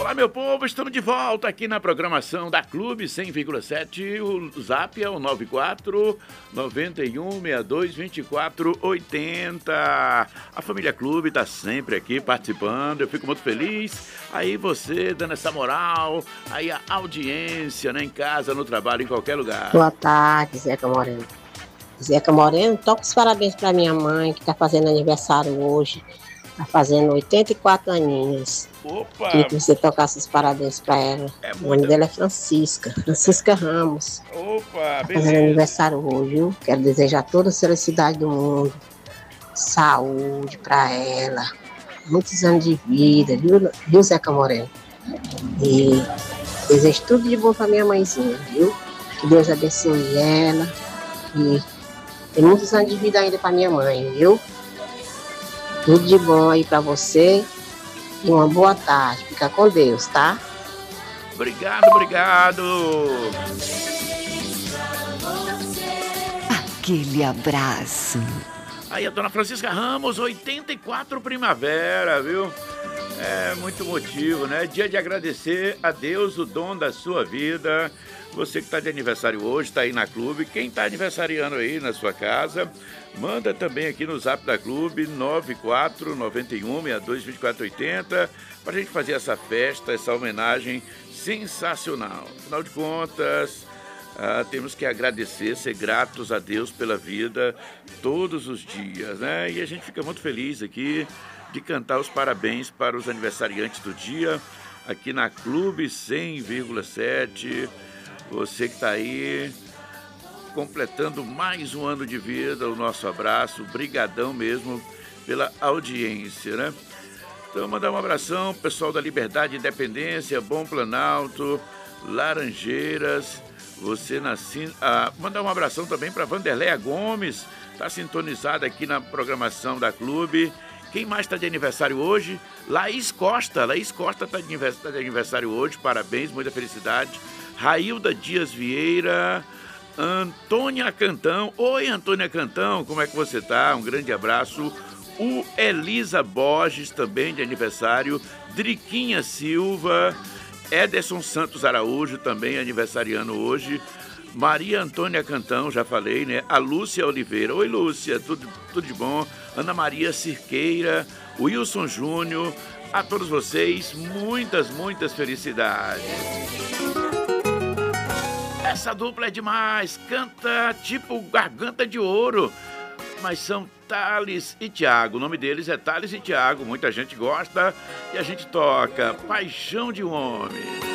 Olá, meu povo, estamos de volta aqui na programação da Clube 100,7. O zap é o 94 91 62 24 80. A família Clube está sempre aqui participando, eu fico muito feliz. Aí você dando essa moral, aí a audiência, né, em casa, no trabalho, em qualquer lugar. Boa tarde, Zeca Moreno. Zeca Moreno, toca os parabéns para minha mãe, que está fazendo aniversário hoje. Está fazendo 84 aninhos. Opa! Queria que você tocasse os parabéns para ela. O nome dela é Francisca Ramos. Opa, beleza. Tá fazendo aniversário hoje, viu? Quero desejar toda a felicidade do mundo. Saúde para ela. Muitos anos de vida, viu, Zeca Moreno? E desejo tudo de bom para minha mãezinha, viu? Que Deus abençoe ela. E tem muitos anos de vida ainda para minha mãe, viu? Tudo de bom aí para você. E uma boa tarde. Fica com Deus, tá? Obrigado. Aquele abraço. Aí a dona Francisca Ramos, 84 primavera, viu? É muito motivo, né? Dia de agradecer a Deus o dom da sua vida. Você que está de aniversário hoje, está aí na Clube. Quem está aniversariando aí na sua casa, manda também aqui no zap da Clube, 94 91 62 24 80, para a gente fazer essa festa, essa homenagem sensacional. Afinal de contas, temos que agradecer, ser gratos a Deus pela vida todos os dias, né? E a gente fica muito feliz aqui de cantar os parabéns para os aniversariantes do dia, aqui na Clube 100,7. Você que está aí, completando mais um ano de vida, o nosso abraço, brigadão mesmo pela audiência, né? Então, mandar um abração, pessoal da Liberdade e Independência, Bom Planalto, Laranjeiras, mandar um abração também para Vanderleia Gomes, está sintonizada aqui na programação da Clube. Quem mais está de aniversário hoje? Laís Costa está de aniversário hoje, parabéns, muita felicidade. Railda Dias Vieira, Antônia Cantão. Oi, Antônia Cantão, como é que você tá? Um grande abraço. O Elisa Borges, também de aniversário. Driquinha Silva. Ederson Santos Araújo, também aniversariando hoje. Maria Antônia Cantão, já falei, né? A Lúcia Oliveira. Oi, Lúcia, tudo de bom? Ana Maria Cirqueira, Wilson Júnior. A todos vocês, muitas felicidades. Essa dupla é demais, canta tipo Garganta de Ouro, mas são Thales e Thiago. O nome deles é Thales e Thiago, muita gente gosta e a gente toca Paixão de um Homem.